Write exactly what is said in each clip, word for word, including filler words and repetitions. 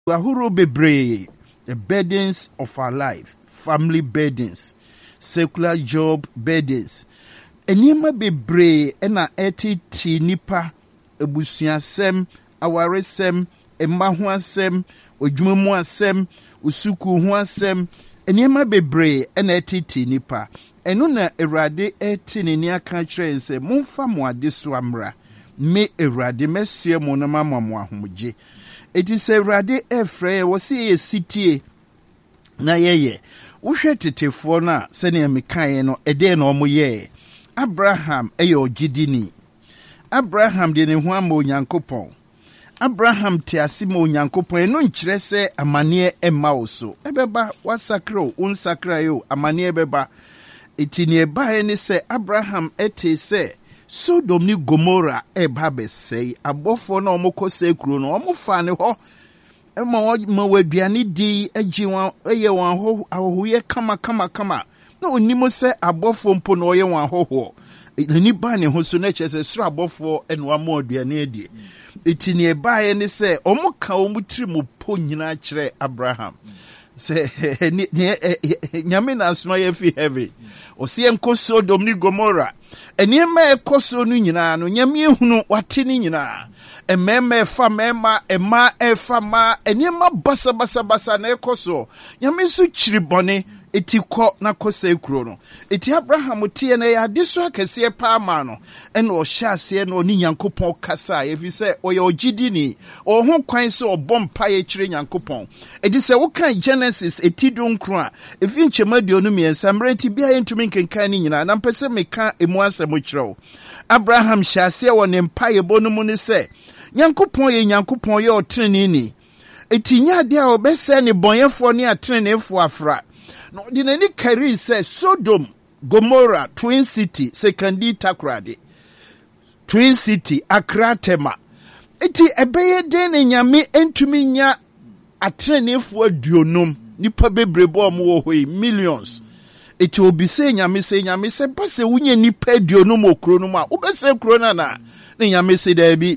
Ahuru bebre, the burdens of our life, family burdens, secular job burdens. Enima bebre ena eti ti nipa ebusuasem, awaresem, emma ho asem, odwuma mu asem, usuku ho asem. Enima bebre ena eti ti nipa. Eno na Awurade eti ne ni aka kyerɛ nse momfa mo ade so amra. Me Awurade mesie mo na mama mo ahomgye. Eti se Awurade efrɛ wo se ye sitie na yeye. Wo hwɛ tetefo na se ne mekae no ede na omo ye. Abraham eye ogidini. Abraham de ne ho ama Onyankopɔn. Abraham te ase ma Onyankopɔn eno nkyerɛ sɛ amane emma wo so. Ebeba wasakro unsakra yo amane ebeba. Eti ne bae ne sɛ Abraham ete sɛ Sodom ni Gomorrah eba besei abofo na omo kose kuro no omo fa ne ho ema ma waduane di agi wan eye wan ho ahoye kama kama kama na onimo sɛ abofo mpo na oye wan hoho ni ba ne ho so na kyese soro abofo eno ama aduane adi eti ne bae ne sɛ omo ka omo tiri mo po nyina kyerɛ Abraham sɛ nyame na asoma ye fi heavy o se enko Sodom ni Gomorrah enema ekoso no nyina no nyame ehunu wate ni nyina emema efa mema ema efa ma enema basa basa basa na ekoso nyame so kyiri bone etikọ na kose kuro no eti Abraham tie na ya de so akese pa ma no ena o hyase na oni Nyankopɔn kasa efi sɛ o ye ogidini o ho kwan sɛ obompa ye kyire Nyankopɔn edi sɛ wo kan Genesis etidu nkro a efi nchemadu no miensa mrenti bia yentumi nkenkan ni nyina na mpese meka emu asɛm kyerɛw Abraham hyase wɔ ne mpa ye bonu mu ne sɛ Nyankopɔn ye Nyankopɔn ye otrene ni eti nya de a obɛsɛ ne bɔnyefo ne atrenefo afra no di nani kari se Sodom, Gomorrah, Twin City, Sekandi Takrade. Twin City, Accra Tema. Iti ebeye den nyame entumi nya atrenefo aduonum nipa bebrebo mo hoi millions. Iti obi se nyame se nyame se base wunye nipa aduonum okro no ma obese kro na na ne nyame se da bi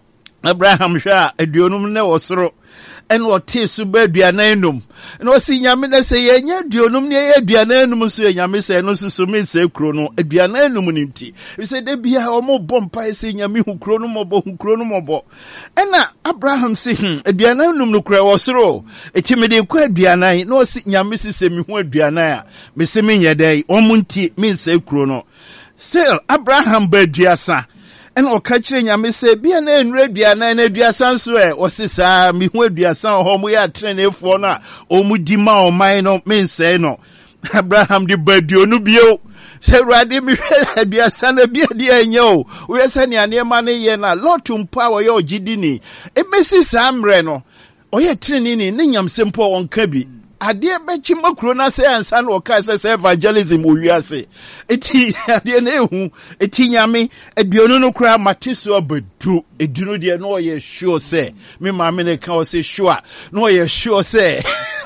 Abraham hwa aduonum ne wosoro en wote so ba aduana enum na osi nyame na se ye nya aduonum ne ye aduana enum so ye nyame se no so me se kro no aduana enum ni nti we say de bia o mo bompa se nyame hu kro no mo bo hu kro no mo bo ena Abraham se hm aduana enum no kra wosoro eti me de kwa aduana na osi nyame se se me hu aduana a me se me nya dai o mo nti me se kro no still Abraham ba aduasa en o ka kire nyame se bia na enura aduana na aduasa nso e o sesa mi hu aduasa ho mo ya trenefo na o mu di ma o man no mense no Abraham di baduo no bio se Awurade mi hwe aduasa na bia di anya o wo yesa ne anema ne ye na lotum pa wo ye ogidini e mesi samre no o ye trenini ne nyamsempo won ka bi ade bechi makro na se ansa na o ka se evangelism o wiase eti ade na ehu eti nyame aduonu no kra matiso abedu edunu de no ye sure se me ma me ne ka o se sure no ye sure se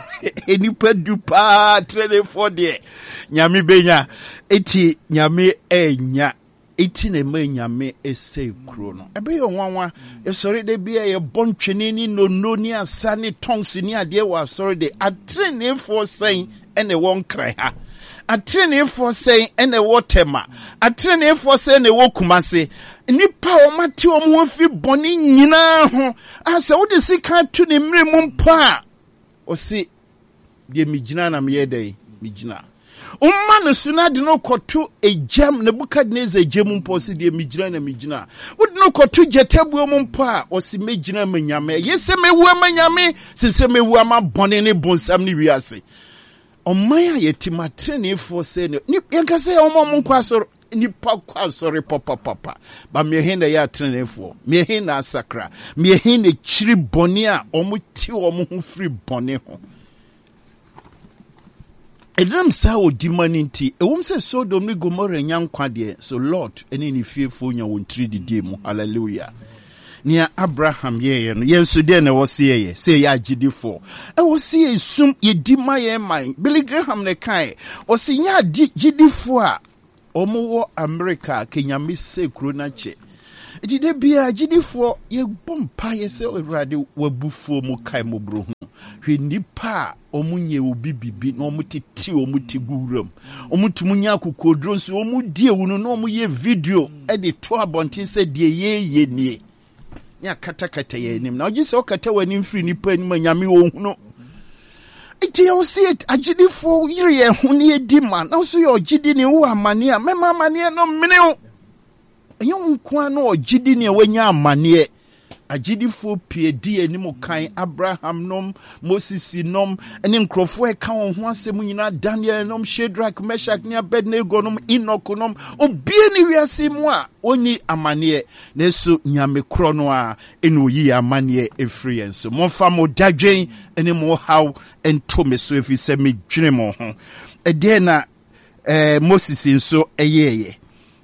enipa du pa trade for de nyame benya eti nyame enya eti na ma nyame ese kro no ebe ye nwanwa e sori de bia ye bontwene ni no no ni asa ni tongues ni ade wa sori de atrene for saying ene won krai ha atrene for saying ene wotema atrene for saying ne wokumase nipa o mate o mo fi boni nyina ho asa wo de sika tu ne mre mu mpa o si de migina na me ye dai migina umma no suna de no koto ejam Nebukadnezar ejam mpo se de migina na migina wo de no koto jetabu mu mpo a o se megina manyame yese mewu amanyame sese mewu ama bone ne bonsam ne wiase omman a yetima trenefo se ne yanka se ommo mo kwa soro nipa kwa soro papa papa ba me hin da ya trenefo me hin na sakra me hin ne chiri bone a omo ti omo ho free bone ho Edem sa o dimaninti ewum se Sodom ni Gomorrah nyankwa de so Lord eni ni fiefo nya won three di mu hallelujah nia Abraham ye ye no yenso de na wo se ye se ya agidifo e wo se ye sum ye di ma ye man Billy Graham ne kai o se nya agidifo a omo wo America kenyame se kro na che It did be a giddy for ye bompa yourself already were before Mokai bro. He nipa omunye will be be no muti ti o muti gurum. Omutumunya kuko drones omu dear uno no mu ye video edit to abontin said ye ye ye ne. Nya kata kata ye nim. Now just okata when in free nipa ni manyami o no. It you see it a giddy for ye huni demand. Now so your giddy ni wa mania. Mema mania no minute. Young Kwano or Jidini when ya mania a Jidi for P D and kind Abraham nom, Moses nom, and in Crofway count once a munina, Daniel nom, Shadrach, Meshach near Bednegonum, Enoconum, or Bieni we are simwa, only a mania, Nesu Nyame Cronoa, and we are mania a free and so more famo Dajane, any more how and Thomas, so if you send me Jinemo, a dena Moses in so a ye.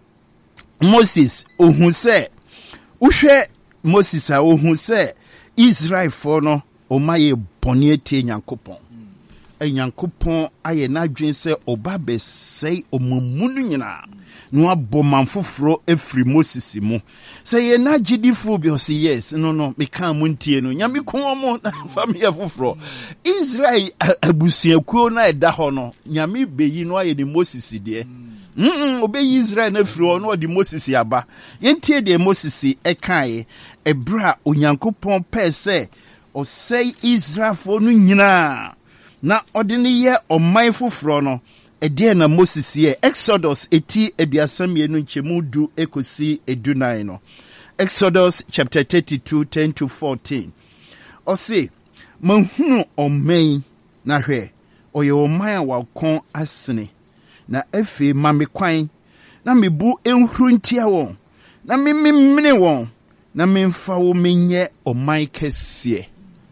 Moses ohun se uhwe Moses a ohun se Israel for no o maye bone tie Nyankopon e Nyankopon aye na dwen se oba be sei omamunu nyina no abomam foforo efri Moses mu se ye na gidifo bi o se yes no no me kan mu ntie no nyame ko mo na famia foforo Israel abusuakuo na eda ho no nyame beyi no aye ni Moses de Mm obey Israel na firi no di Moses yaba yentie de Moses e kan e bra onyankopon pese o say Israel fo no nyina na ode ne ye oman foforo no e de na Moses ye Exodus eti aduasam ye no nchemu du ekosi edunan no Exodus chapter thirty-two ten to fourteen o say manhunu oman na hwe o ye oman wa kon asene na efe mame kwan na mebu enhuru ntia won na mememene won na memfa wo menye oman kese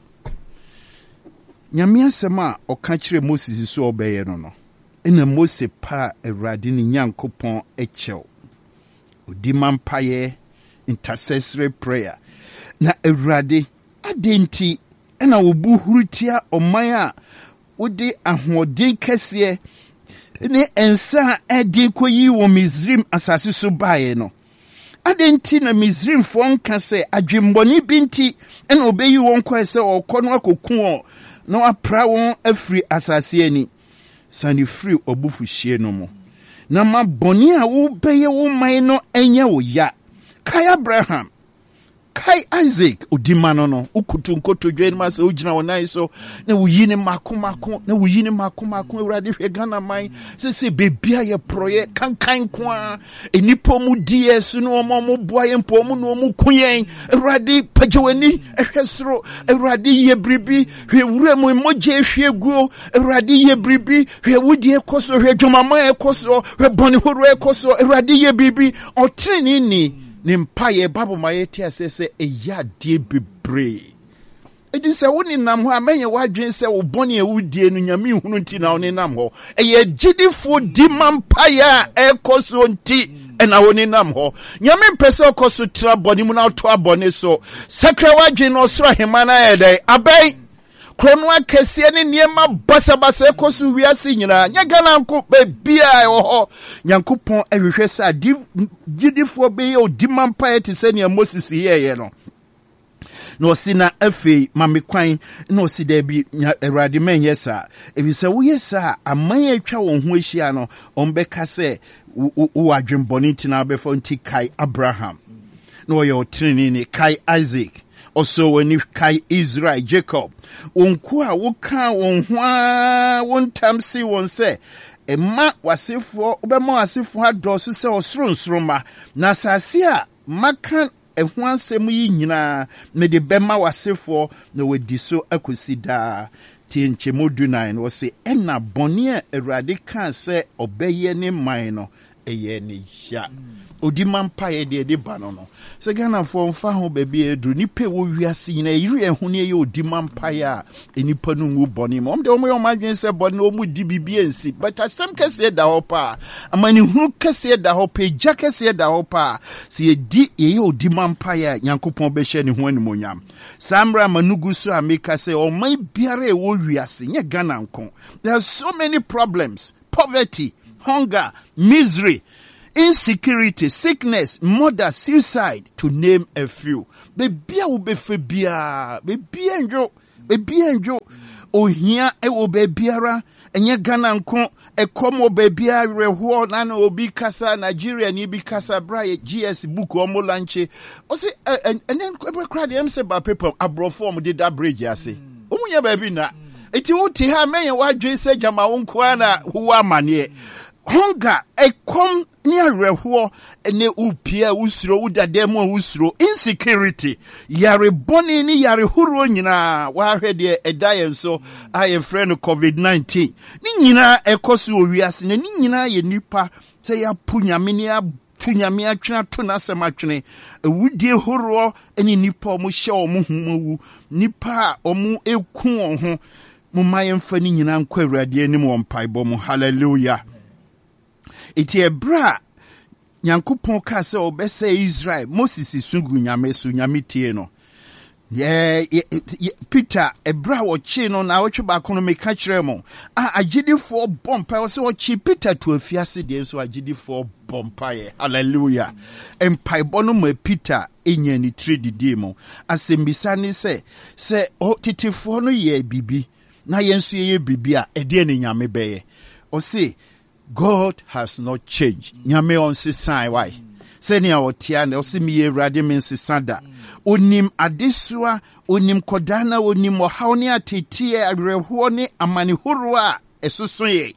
nyame asem a oka kire Moses so obeye no no ena Moses pa Awurade ni Nyankopon echew odi mampaye intercessory prayer na Awurade adenti ena wo bu hurutia oman a wodi ahoden kese ne ensa edi koyi wo Misrim asase so bae no adenti na Misrim fo nka se adwemboni binti ena obeyi won kwa se okono akoku o na apra won afri asase ani sani free obufu hie no mo na ma boni a wo beye wo man no enya wo ya kai Abraham kai Isaac odima no no ukutu nkoto dwen ma se ogina wonai so na wuyine makomako na wuyine makomako Awurade hwe Ghana man se se bebia ye proye kankan kwa enipo mu ds no omo mo boye mpo mu no mu kuyen Awurade pagewani ehwesoro Awurade ye bribi hwe wura mu moje hwe guo Awurade ye bribi hwe wudi ekoso hwe dwomama ekoso hwe boni horo ekoso Awurade ye bribi otreni ni nimpaye babu mayeti asese eya die bebre edi se woni nam ho amenye wadwen se wo boni ewudie no nyame hunu nti na woni nam ho eye gidifo di mampaye ekoso nti ena woni nam ho nyame mpese okoso tra boni mu na to abone so sakra wadwen no soro hemana ede abai kronwa kese ne niema basa basa ekoso wiase nyina nya Ghana nko be bia e ho Nyankopon ehwehwe sa gidifo be o di mampaye te se ne Moses yeye no no sina afi mame kwan no si da bi Awurade men yesa ebi se wo yesa aman atwa won ho ahia no ombeka se wo adwemboni tina befo nti kai Abraham no yo trini ni kai Isaac also when you kai Israel Jacob onku a wo kan won ho a won tamsi won se emma wasefo obema wasefo adoso se osoro nsoroma na asase a makan ehun asem yi nyina me de bema wasefo na wadi so akosida tienchemodu nine wo se ena bone a Awurade kan se obeye ne man no eye ne ya odi mampaye de de ba no no se Ghana fo mfa ho ba bi edru nipa wo wiase nyina yiri ehun ye odi mampaye a enipa no ngu bone mo de omo madwen se bone o mu di bibie nsi but asem kese da hopa amani hu kese da hopa ja kese da hopa se ye di ye odi mampaye Nyankopon be hye ne ho animonyam samra manugu so ameka se o mai biara e wo wiase nye Ghana nkon there are so many problems, poverty, hunger, misery. insecurity, sickness, murder, suicide, to name a few. Baby, I will be febia, baby, enjo, baby, enjo. Oh, here, I will be biara. Enye Ghana nko ekomo babia reho na na obi kasa Nigeria ni bi kasa bra G S book omo lanche o se and then e crowd dem say ba paper abrofo did that bridge ase omu ye baby na eti wuti ha men wa dwe se jama wonko na huwa mane hunger ekom ni reho ene upia usuro udademu usuro insecurity yare boni ni yare huru nyina wa hwede edaye so aye friend covid nineteen ni nyina ekoso owiase na ni nyina ye nipa se ya punyame ni tunyame atwena to na sematwene ewudie huru eni nipa omo hye omo humawu nipa omo eku ho mo mayemfa ni nyina nkwa awurade anim won paibo mo hallelujah. Iti ebra Nyankopon ka se obese Israel Moses sungu nyame so nyame tie no ye Peter ebra wo chi no na wo twa kono meka kire mo a agidifo bompa wo se wo chi Peter to afiase de so agidifo bompa ye hallelujah empai bono ma Peter enya ni trade di mo asembisa ni se se o titifo no ye bibi na yenso ye bibi a ede ne nyame beye o se God has not changed. Nyame on se sign why. Seni a otia na osi mi Awurade men se sada. Onim adesua, onim kodana, onim ohawni atetie awerɛhoɔ ne amanehoro a ɛsoso ye.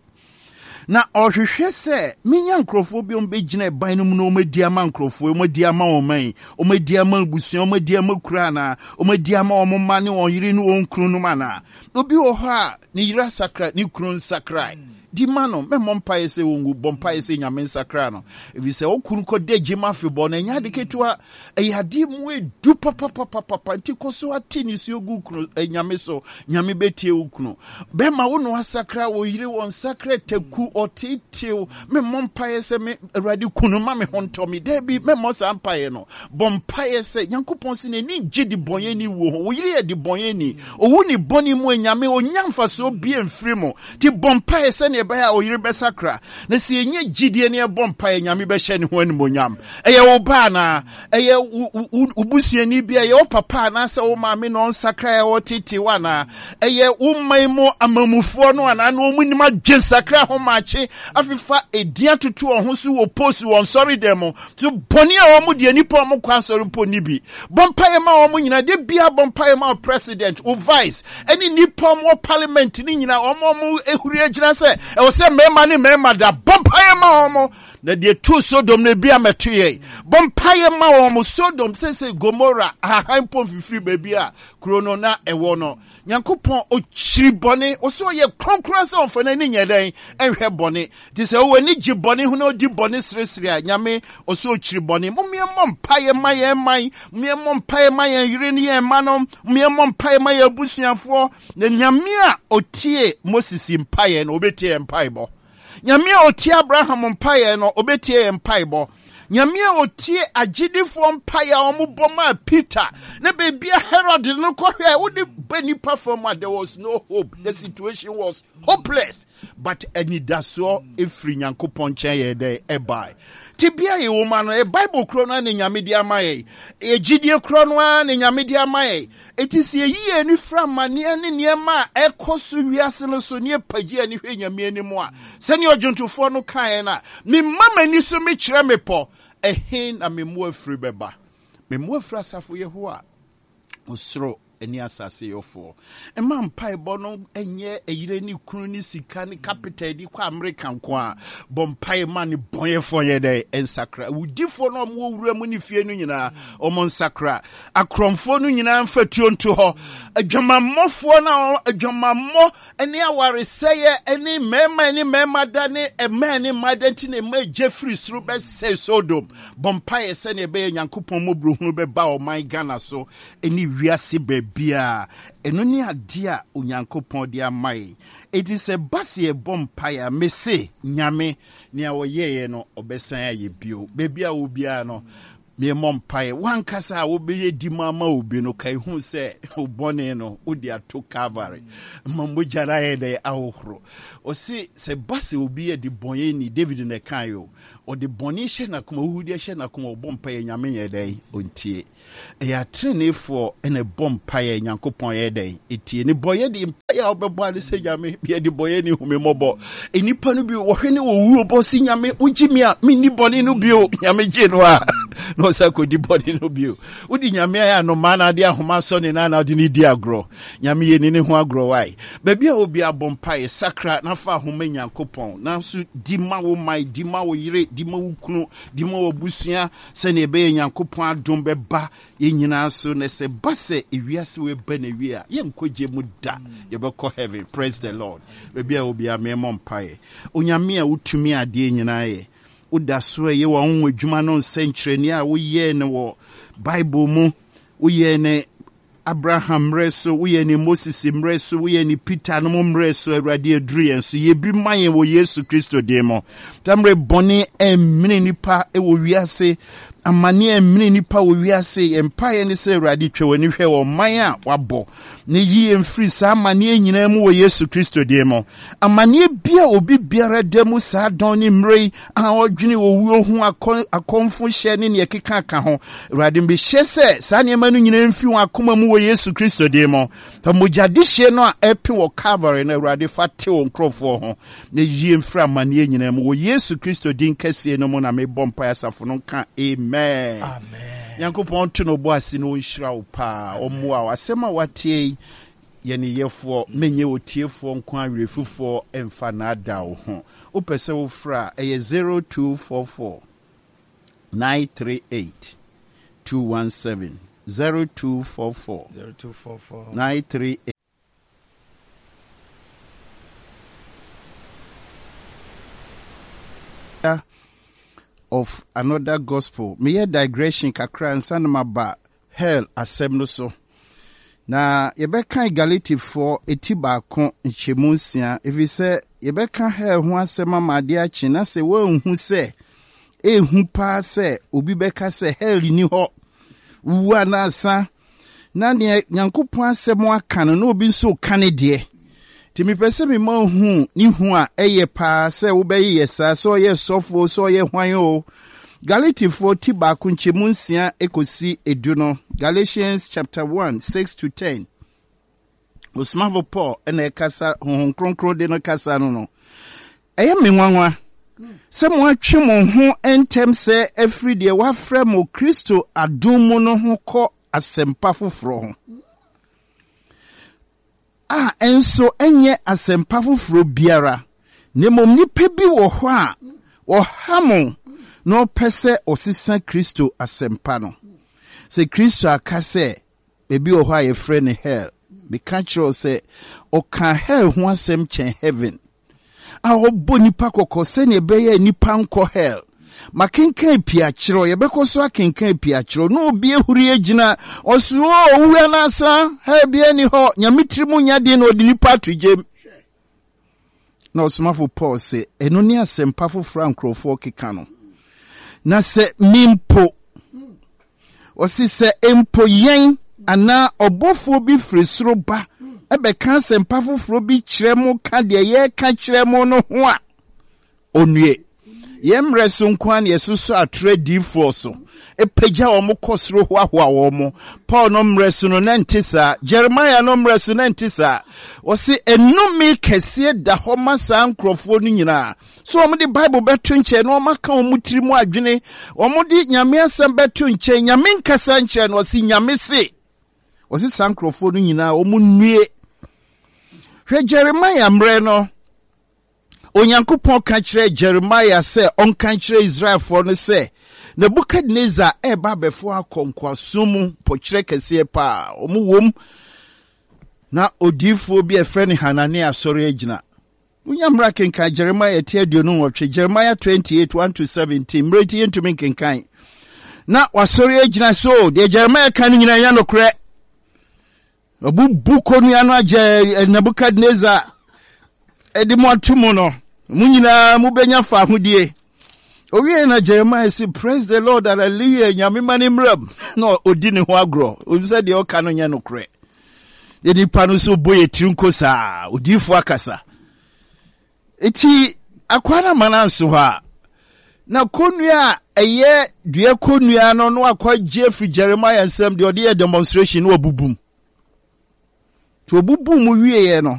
Na ohwehwɛ sɛ menya nkrofo bi ombegyina ban no mu no omedi ama nkrofo, omedi ama oman, omedi ama busuan, omedi ama kura na, omedi ama omma ne oyiri no onkru no mana. Obi wɔ hɔ a ne yira sakra, ne kru sakra. Di mano me mompa ese wongu bompa ese nyame nsakra no ebi se okunu ko de gima febo na nya de ketua eyade mu edu papa papa papa nti koso atini si ogu kunu nyame so nyame betie okunu be ma wo no asakra wo yire won sakra taku otitiu me mompa ese me awurade kunu ma me honto me de bi me mo sampa ye no bompa ese Nyankopon se ni gidi bonye ni wo wo yire e di bonye ni owu ni boni mu nyame onyamfa so bi emfiri mo ti bompa ese ne baya oyire besakra na si enye gidie ne bompa nyame be hye ne ho animonyam eye wo ba na eye ubusuani bia ye wo papa na se wo maame no nsakra ye wo titi wana eye wo maimo amamufo no ana no mu nima gensakra ho maache afifa edia tutu ho so wo post won sorry dem so boni a wo mu de nipa mo kwa sorry po ni bi bompa ye ma wo mu nyina de bia bompa ye ma president o vice any nipa mo parliament ni nyina wo mo ehuri agina se e wo se mema ni mema da bompa ma omo na de tu Sodom ne bia metuye bompa ma omo Sodom se se Gomora ha hampon fifiri baby a krono na ewo no Nyankopon o chiri bone o so ye kronkron se onfana ni nyeden enhwe bone ti se wo ni gi bone hu na odi bone sresre a nyame o so chiri bone mo me mompa ye ma ye man me mompa ye ma ye yire ni ye manom me mompa ye ma ye busuafo na nyame a otie Moses mpaye no obetie mpaibo nyame a otie Abraham mpaye no obetie mpaibo nyame a otie agidifo mpaye a omuboma Peter na bebia Herod no kohwe wo de bani perform there was no hope the situation was hopeless but anidaso efri Nyankopon chen ye de ebai tibia ye woman no e Bible kro no na nyame di amaye e gidie kro no na nyame di amaye etisi ye ni framane ne niema ekoso wiase no so ne pagi ani hwe nyame ani mu a sene ojuntufo no kan na me mama ni so me kire me po ehin na me mu afri beba me mu afri asafo Yehowa osro eni asase yofo ema mpai bono enye eyire ni kunu ni sika ni capital di kwa American kwa bompai ma ni bonyefo ye de ensakra udifo no mo wura mu ni fie no nyina omo nsakra akromfo no nyina mfatuo nto ho adwamammofo na adwamammo eni aware seye eni mema eni mema da ne ema eni madenti ne ma Jeffrey suru be say Sodom bompai se ne be Nyankopon mobruhunu be ba o my Ghana so eni wiase be bia eno ni ade a Onyankopon de amai eti se base bompaya mese nyame ne a woyeye no obesan aye bio bebia wo bia no me mom pae wan kasa wo be di mama obi no kai hu se obone no wo dia to Calvary mambo jara e de ahohoro o si se base obi e di bonye ni David ne kan yo o de boni hye na kuma hudi hye na kuma obom pae nyame ye dai ontie e ya trenefo ene bom pae nyankopon ye dai etie ni boye di pae obebo ade se nyame bi di boye ni hume mobo enipa no bi wo hwe ni wo wu obo si nyame ugimi a mi ni boni no bi o nyame je no a no sako di body no bio udi nyame ya no mana de ahoma so ne na na de ni di agro nyame ye ni ne ho agro wai ba bia obi abompa sakra na fa ahoma nyankopon na so di ma wo mai di ma wo yire di ma wo kunu di ma wo busua se ne be nyankopon adom be ba ye nyina so ne se base ewiase we ba na wi a ye nkoje mu da ye be ko heaven. Praise the Lord. Ba bia obi amemompa e onyame a wutumi ade nyina ye udaso ye wa onwo adwuma no nsenkyereni a wo ye ne wo Bible mu wo ye ne Abraham reso wo ye ne Moses mreso wo ye ne Peter no mreso awurade aduru yen so ye bi man ye wo Yesu Kristo de mo tamre boni emini nipa e wo wiase amane emini nipa wo wiase empire ne se awurade twewani hwe wo man a wabo ne yi emfiri sa amane nyina mu wo Yesu Kristo de mo amane bia obi biara demu sa don ni mrei a odwene wo wuo hu akonfo hye ne ne keka aka ho awurade mbe hye se sa ne manu nyina emfi wo akoma mu wo Yesu Kristo de mo fa mojade hye no a epi wo Calvary na awurade fate wo nkrofo ho ne yi emfiri amane nyina mu wo Yesu Kristo din kase no mo na me bompa asafo no ka amen amen yankopon to no bo ase no nhira wo pa omoa asema watie yene yefo menye otiefo nko awerefufo emfa na ada wo ho opese wo fra eye zero two four four nine three eight two one seven zero two four four nine three eight of another gospel. Me ye digression kakra nsan maba hell asem no so. Na yebeka Galati for etiba kon nchemu nsia efi se yebeka hell ho asem amade achi na se wo nhu se ehu pa se obi beka se hell ni ho wu anasa na ne Nyankopon asem aka no na obi nso kane de Timi pese mi ma hu ni hu a eye pa se wo be ye sa so ye sofo so ye hwan o Galati four tiba kunchemu nsia ekosi edu no Galatians chapter one six to ten Osmavo Paul ena kasa hon kronkron de no kasa no no eye me nwanwa se mo atwe mo ho entem se every day wa frɛ mo Kristo adom mu no ho kɔ asempa foforo ho Ah, enso enye asempa foforo biara ne mom nipa bi wo ho a wo hamo no pese osisa Kristo asempa no se Kristo akase bebi wo ho a ye frɛ ne hell be catch say o kan hell ho asem chen heaven a obo nipa kokko se ne beye nipa nko hell makenkan pia kiro ye bekoso akenkan pia kiro no obi ehuri agina oso owu anasa ha bia ni ho nyamitirimu nyade na odi nipa tojem na osmafo Paul se eno ni asempa fofra nkrofo keka no na se mimpo osi se empo yen ana obofo bi frisoro ba ebe kan asempa foforo bi kiremo ka de ye ka kiremo no ho a onue Yemre sunkwan yesusu atre difo so epeja omo kosro ho ahoa omo Paul no mresu no nantisa Jeremiah no mresu nantisa osi enumi kese da homa sa nkrofo no nyina so omo di Bible beto nche no maka omo tirimu adwene omo di nyame asem beto nche nyame nkasa nche no osi nyame se osi sa nkrofo no nyina omo nue hwe Jeremiah mre no Onyankopon ka kire Jeremiah se on ka kire Israel for no se Nebukadnezar e ba befo akonkwasomu po kire kese pa omu wom na odifo bi efre ne Hanania sori agina Unyamra kenka Jeremiah tie aduonu nwotwe Jeremiah twenty-eight one to seventeen mreti entumi kenkan na wasori agina so de Jeremiah kan nyina ya nokre obu buko nu ya no age Nebukadnezar edi mo atumo no munyina mubenya fa hodie Owie na Jeremiah say, praise the Lord, hallelujah, nyame mani mram. No, odi ne ho agro. Obi say de o ka no nya no kre. De di panu so boye trinko sa, odi fu akasa. Eti akwana mananso ha. Na konua eye due konua no no akwa Jeffrey Jeremiah nsem de odi demonstration no obubum. To obubum wie no.